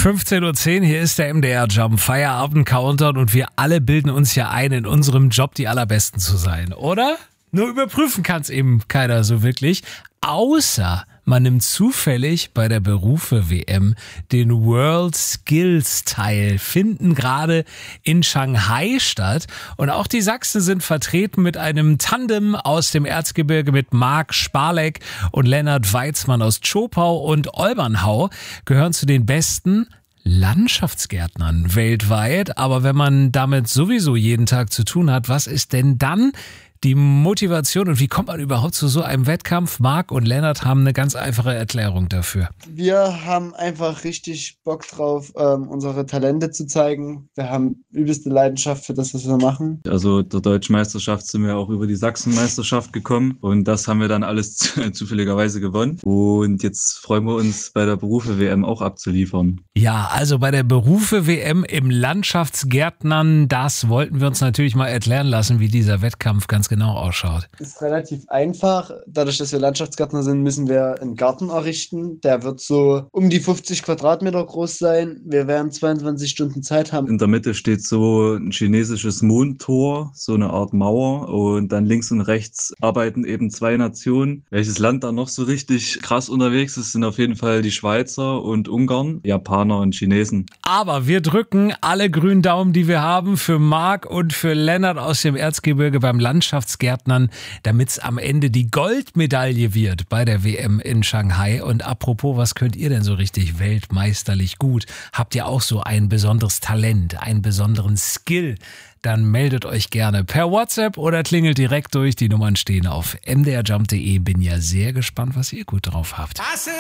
15:10 Uhr, hier ist der MDR Jump Feierabend Countdown und wir alle bilden uns ja ein, in unserem Job die Allerbesten zu sein, oder? Nur überprüfen kann es eben keiner so wirklich, außer man nimmt zufällig bei der Berufe-WM den World Skills teil, finden gerade in Shanghai statt. Und auch die Sachsen sind vertreten mit einem Tandem aus dem Erzgebirge mit Marc Sparleck und Lennart Weizmann aus Zschopau und Olbernhau, gehören zu den besten Landschaftsgärtnern weltweit. Aber wenn man damit sowieso jeden Tag zu tun hat, was ist denn dann die Motivation und wie kommt man überhaupt zu so einem Wettkampf? Marc und Lennart haben eine ganz einfache Erklärung dafür. Wir haben einfach richtig Bock drauf, unsere Talente zu zeigen. Wir haben übelste Leidenschaft für das, was wir machen. Also der Deutschen Meisterschaft sind wir auch über die Sachsenmeisterschaft gekommen und das haben wir dann alles zufälligerweise gewonnen. Und jetzt freuen wir uns, bei der Berufe-WM auch abzuliefern. Ja, also bei der Berufe-WM im Landschaftsgärtnern, das wollten wir uns natürlich mal erklären lassen, wie dieser Wettkampf ganz genau ausschaut. Ist relativ einfach. Dadurch, dass wir Landschaftsgärtner sind, müssen wir einen Garten errichten. Der wird so um die 50 Quadratmeter groß sein. Wir werden 22 Stunden Zeit haben. In der Mitte steht so ein chinesisches Mondtor, so eine Art Mauer. Und dann links und rechts arbeiten eben zwei Nationen. Welches Land da noch so richtig krass unterwegs ist, sind auf jeden Fall die Schweizer und Ungarn, Japaner und Chinesen. Aber wir drücken alle grünen Daumen, die wir haben, für Marc und für Lennart aus dem Erzgebirge beim Landschaftsgärtnern, damit es am Ende die Goldmedaille wird bei der WM in Shanghai. Und apropos, was könnt ihr denn so richtig weltmeisterlich gut? Habt ihr auch so ein besonderes Talent, einen besonderen Skill? Dann meldet euch gerne per WhatsApp oder klingelt direkt durch. Die Nummern stehen auf mdrjump.de. Bin ja sehr gespannt, was ihr gut drauf habt.